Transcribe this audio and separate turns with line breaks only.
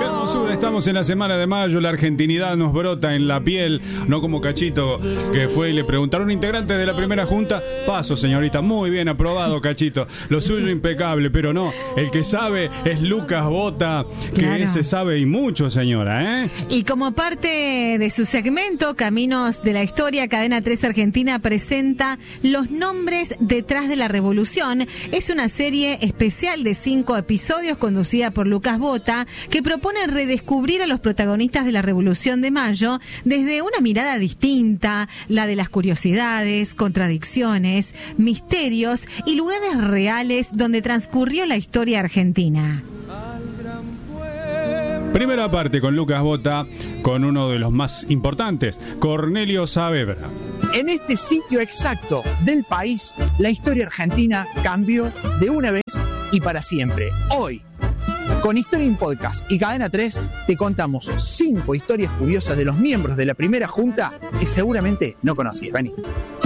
hermosura, estamos en la semana de mayo, la argentinidad nos brota en la piel, no como Cachito, que fue y le preguntaron a un integrante de la primera junta, paso señorita, muy bien aprobado Cachito, lo suyo impecable, pero no, el que sabe es Lucas Bota, que
claro.
ese sabe y mucho, señora, ¿eh?
Y como parte de su segmento Caminos de la Historia, Cadena 3 Argentina presenta Los Nombres Detrás de la Revolución. Es una serie especial de 5 episodios conducida por Lucas Bota, que propone redescubrir a los protagonistas de la Revolución de Mayo desde una mirada distinta, la de las curiosidades, contradicciones, misterios y lugares reales donde transcurrió la historia argentina.
Primera parte con Lucas Bota, con uno de los más importantes, Cornelio Saavedra.
En este sitio exacto del país, la historia argentina cambió de una vez y para siempre. Hoy, con Historia en Podcast y Cadena 3, te contamos 5 historias curiosas de los miembros de la primera junta que seguramente no conocías. Vení.